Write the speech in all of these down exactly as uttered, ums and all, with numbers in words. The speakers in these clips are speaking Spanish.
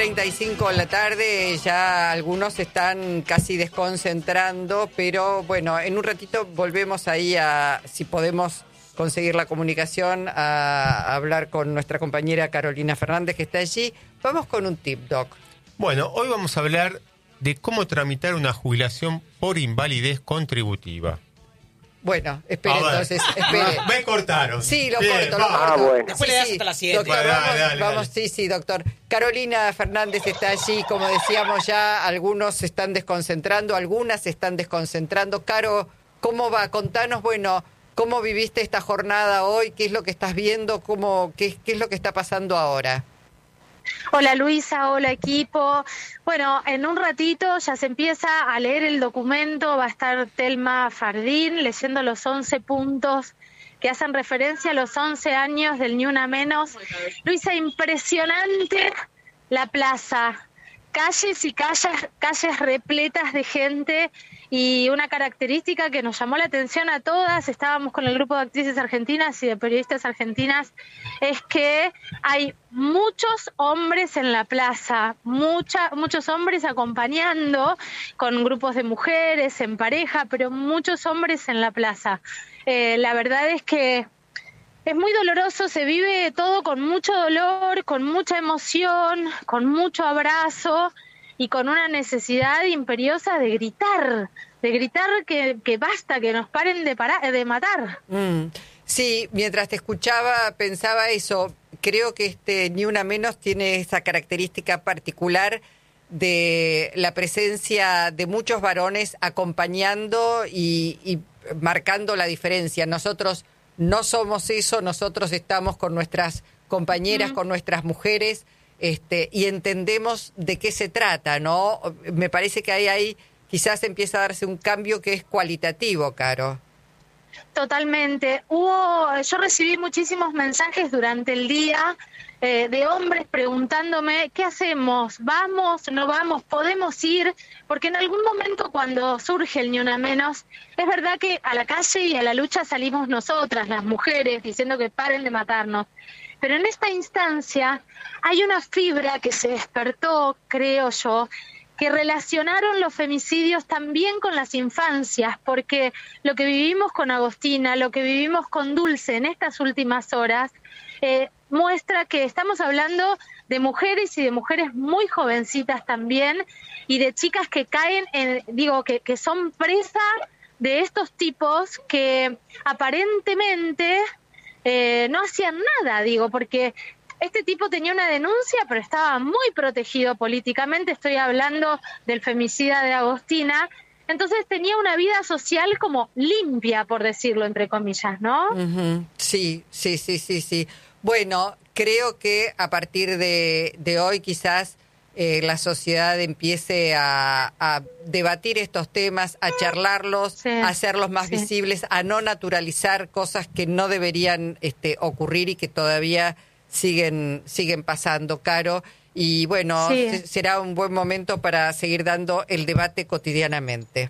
treinta y cinco de la tarde, ya algunos se están casi desconcentrando, pero bueno, en un ratito volvemos ahí a, si podemos conseguir la comunicación, a, a hablar con nuestra compañera Carolina Fernández, que está allí. Vamos con un tip, Doc. Bueno, hoy vamos a hablar de cómo tramitar una jubilación por invalidez contributiva. Bueno, espere, entonces, espere. Me cortaron. Sí, lo Bien, corto, lo va. corto. Ah, bueno. Sí, Después le das sí, hasta las siete. doctor, Dale, vamos, dale, vamos, dale. sí, sí, doctor. Carolina Fernández está allí, como decíamos ya, algunos se están desconcentrando, algunas se están desconcentrando. Caro, ¿cómo va? Contanos, bueno, ¿cómo viviste esta jornada hoy? ¿Qué es lo que estás viendo? ¿Cómo, qué, qué es lo que está pasando ahora? Hola Luisa, hola equipo. Bueno, en un ratito ya se empieza a leer el documento, va a estar Telma Fardín leyendo los once puntos que hacen referencia a los once años del Ni Una Menos. Luisa, impresionante la plaza, calles y calles, calles repletas de gente, y una característica que nos llamó la atención a todas, estábamos con el grupo de actrices argentinas y de periodistas argentinas, es que hay muchos hombres en la plaza, mucha, muchos hombres acompañando con grupos de mujeres, en pareja, pero muchos hombres en la plaza. Eh, la verdad es que es muy doloroso, se vive todo con mucho dolor, con mucha emoción, con mucho abrazo y con una necesidad imperiosa de gritar, de gritar que, que basta, que nos paren de, parar, de matar. Mm. Sí, mientras te escuchaba pensaba eso. Creo que este Ni Una Menos tiene esa característica particular de la presencia de muchos varones acompañando y, y marcando la diferencia. Nosotros no somos eso, nosotros estamos con nuestras compañeras, uh-huh. con nuestras mujeres, este, y entendemos de qué se trata, ¿no? Me parece que ahí, ahí quizás empieza a darse un cambio que es cualitativo, Caro. Totalmente. Hubo, yo recibí muchísimos mensajes durante el día eh, de hombres preguntándome, ¿qué hacemos? ¿Vamos? ¿No vamos? ¿Podemos ir? Porque en algún momento cuando surge el Ni Una Menos, es verdad que a la calle y a la lucha salimos nosotras, las mujeres, diciendo que paren de matarnos. Pero en esta instancia hay una fibra que se despertó, creo yo, que relacionaron los femicidios también con las infancias, porque lo que vivimos con Agostina, lo que vivimos con Dulce en estas últimas horas, eh, muestra que estamos hablando de mujeres y de mujeres muy jovencitas también, y de chicas que caen, en, digo, que, que son presa de estos tipos que aparentemente eh, no hacían nada, digo, porque este tipo tenía una denuncia, pero estaba muy protegido políticamente. Estoy hablando del femicida de Agostina. Entonces tenía una vida social como limpia, por decirlo entre comillas, ¿no? Uh-huh. Sí, sí, sí, sí, sí. Bueno, creo que a partir de, de hoy quizás eh, la sociedad empiece a, a debatir estos temas, a charlarlos, sí, a hacerlos más sí. visibles, a no naturalizar cosas que no deberían este, ocurrir y que todavía siguen siguen pasando, Caro, y bueno, sí. c- será un buen momento para seguir dando el debate cotidianamente.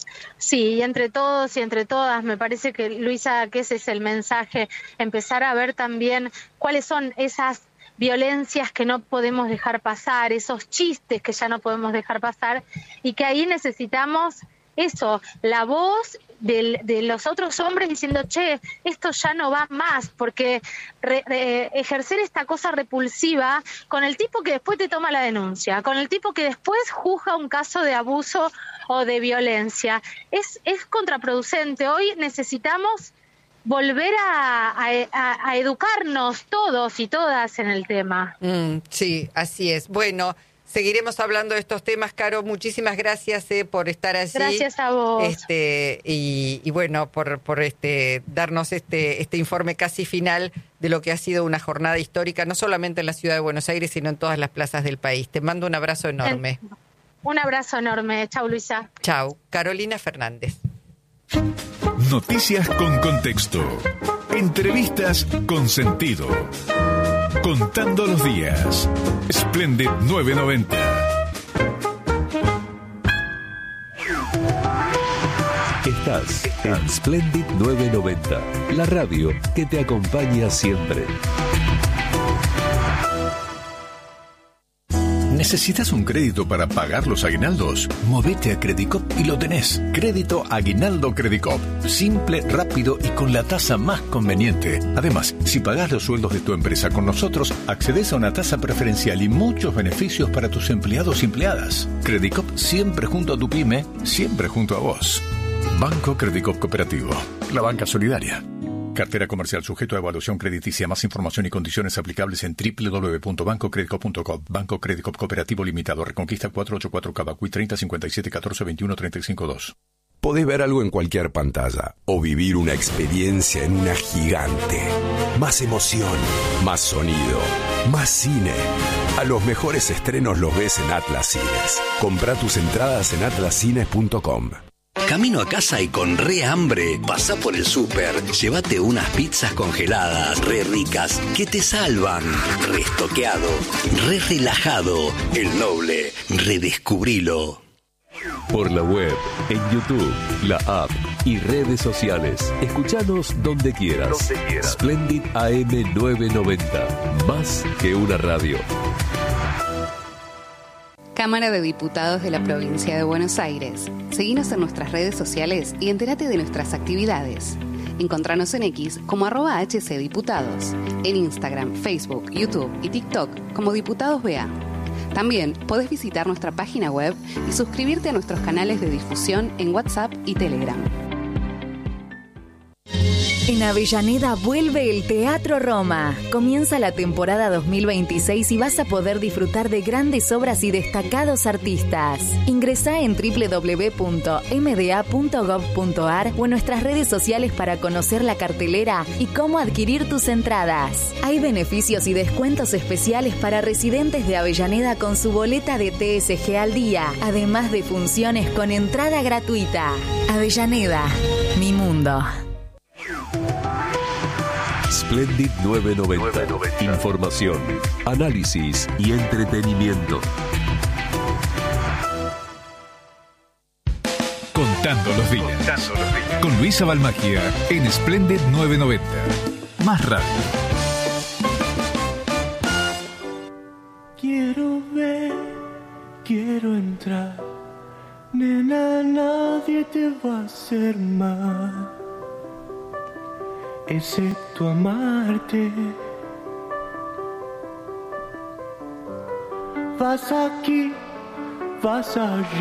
Sí, y entre todos y entre todas, me parece que, Luisa, que ese es el mensaje, empezar a ver también cuáles son esas violencias que no podemos dejar pasar, esos chistes que ya no podemos dejar pasar, y que ahí necesitamos eso, la voz de, de los otros hombres diciendo, che, esto ya no va más, porque re, re, ejercer esta cosa repulsiva con el tipo que después te toma la denuncia, con el tipo que después juzga un caso de abuso o de violencia, es, es contraproducente. Hoy necesitamos volver a, a, a educarnos todos y todas en el tema. Mm, sí, así es. Bueno, seguiremos hablando de estos temas, Caro. Muchísimas gracias eh, por estar allí. Gracias a vos. Este, y, y bueno, por, por este darnos este, este informe casi final de lo que ha sido una jornada histórica, no solamente en la ciudad de Buenos Aires, sino en todas las plazas del país. Te mando un abrazo enorme. Un abrazo enorme. Chau, Luisa. Chau. Carolina Fernández. Noticias con contexto. Entrevistas con sentido. Contando los días. Splendid nueve noventa. Estás en Splendid nueve noventa, la radio que te acompaña siempre. ¿Necesitas un crédito para pagar los aguinaldos? Movete a Credicop y lo tenés. Crédito Aguinaldo Credicop. Simple, rápido y con la tasa más conveniente. Además, si pagás los sueldos de tu empresa con nosotros, accedes a una tasa preferencial y muchos beneficios para tus empleados y empleadas. Credicop siempre junto a tu pyme, siempre junto a vos. Banco Credicop Cooperativo. La banca solidaria. Cartera comercial sujeto a evaluación crediticia. Más información y condiciones aplicables en doble u doble u doble u punto banco credicop punto com. Banco Credicop Cooperativo Limitado. Reconquista cuatrocientos ochenta y cuatro Cavacuy treinta cincuenta y siete catorce veintiuno treinta y cinco dos. Podés ver algo en cualquier pantalla o vivir una experiencia en una gigante. Más emoción, más sonido, más cine. A los mejores estrenos los ves en Atlas Cines. Comprá tus entradas en atlas cines punto com. Camino a casa y con re hambre, pasá por el súper, llévate unas pizzas congeladas, re ricas, que te salvan. Restoqueado, re relajado, El Noble, redescubrilo. Por la web, en YouTube, la app y redes sociales. Escuchanos donde quieras. Donde quieras. Splendid A M novecientos noventa. Más que una radio. Cámara de Diputados de la Provincia de Buenos Aires. Seguinos en nuestras redes sociales y entérate de nuestras actividades. Encontranos en X como arroba hcdiputados. En Instagram, Facebook, YouTube y TikTok como Diputados B A. También podés visitar nuestra página web y suscribirte a nuestros canales de difusión en WhatsApp y Telegram. En Avellaneda vuelve el Teatro Roma. Comienza la temporada dos mil veintiséis y vas a poder disfrutar de grandes obras y destacados artistas. Ingresá en doble u doble u doble u punto m d a punto gov punto a r o en nuestras redes sociales para conocer la cartelera y cómo adquirir tus entradas. Hay beneficios y descuentos especiales para residentes de Avellaneda con su boleta de T S G al día, además de funciones con entrada gratuita. Avellaneda, mi mundo. Splendid novecientos noventa. Información, análisis y entretenimiento. Contando los días. Contando los días. Con Luisa Balmagia en Splendid novecientos noventa. Más radio. Quiero ver, quiero entrar. Nena, nadie te va a hacer mal, excepto amarte. Vas aquí, vas allá.